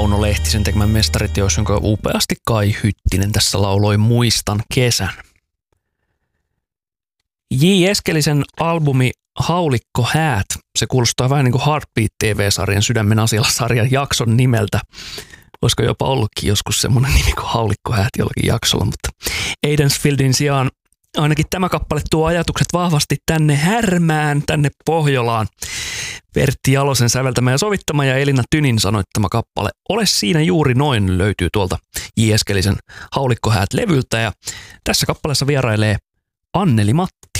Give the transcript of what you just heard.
Tauno Lehtisen tekemän mestariteos, jonka upeasti Kai Hyttinen tässä lauloi Muistan kesän. J. Eskelisen albumi Haulikko häät, se kuulostaa vähän niin kuin Heartbeat TV-sarjan Sydämen asialla-sarjan jakson nimeltä. Olisiko jopa ollutkin joskus semmoinen nimi kuin Haulikko häät jollakin jaksolla, mutta Eidensfieldin sijaan ainakin tämä kappale tuo ajatukset vahvasti tänne Härmään, tänne Pohjolaan. Pertti Jalosen säveltämä ja sovittama ja Elina Tynin sanoittama kappale Ole siinä juuri noin löytyy tuolta J. Eskelisen Haulikko häät -levyltä ja tässä kappaleessa vierailee Anneli Matti.